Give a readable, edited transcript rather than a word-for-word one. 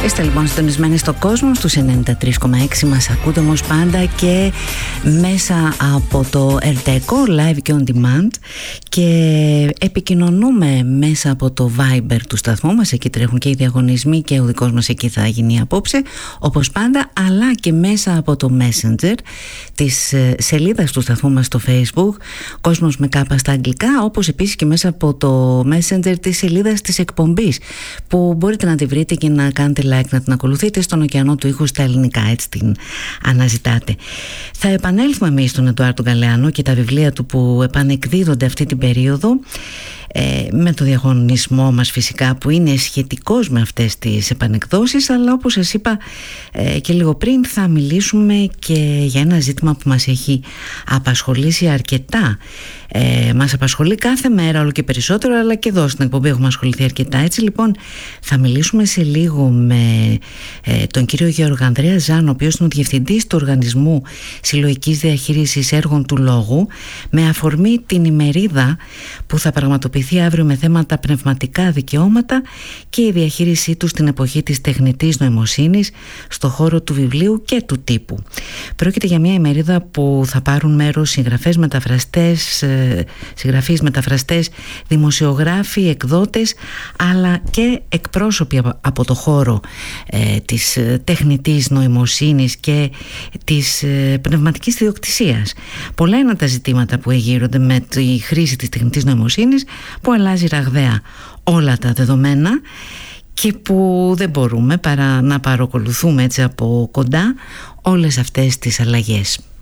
Είστε λοιπόν συντονισμένοι στο κόσμο στους 93,6. Μας ακούτε όμως πάντα και μέσα από το Ερτεκό live και on demand, και επικοινωνούμε μέσα από το Viber του σταθμού μας. Εκεί τρέχουν και οι διαγωνισμοί και ο δικός μας εκεί θα γίνει απόψε, όπως πάντα, αλλά και μέσα από το Messenger της σελίδας του σταθμού μας στο Facebook, Κόσμος με κάπα στα αγγλικά, όπως επίσης και μέσα από το Messenger της σελίδας της εκπομπής, που μπορείτε να τη βρείτε και να κάνετε like, να την ακολουθείτε, στον ωκεανό του ήχου στα ελληνικά, έτσι την αναζητάτε. Θα επανέλθουμε εμείς στον Εντουάρντο Γκαλεάνο και τα βιβλία του που επανεκδίδονται αυτή την περίοδο, με το διαγωνισμό μας φυσικά, που είναι σχετικός με αυτές τις επανεκδόσεις, αλλά όπως σας είπα και λίγο πριν, θα μιλήσουμε και για ένα ζήτημα που μας έχει απασχολήσει αρκετά. Μας απασχολεί κάθε μέρα όλο και περισσότερο, αλλά και εδώ στην εκπομπή έχουμε ασχοληθεί αρκετά. Έτσι λοιπόν θα μιλήσουμε σε λίγο με τον κύριο Γεωργανδρέα Ζάνο, ο οποίος είναι ο διευθυντής του Οργανισμού Συλλογικής Διαχείρισης Έργων του Λόγου, με αφορμή την ημερίδα που θα πραγματοποιηθεί αύριο με θέματα πνευματικά δικαιώματα και η διαχείρισή του στην εποχή της τεχνητής νοημοσύνης στο χώρο του βιβλίου και του τύπου. Πρόκειται για μια ημερίδα που θα πάρουν μέρος συγγραφείς, μεταφραστές, δημοσιογράφοι, εκδότες, αλλά και εκπρόσωποι από το χώρο της τεχνητής νοημοσύνης και της πνευματικής ιδιοκτησίας. Πολλά είναι τα ζητήματα που εγείρονται με τη χρήση της τεχνητής νοημοσύνης, που αλλάζει ραγδαία όλα τα δεδομένα και που δεν μπορούμε παρά να παρακολουθούμε έτσι από κοντά όλες αυτές τις αλλαγές.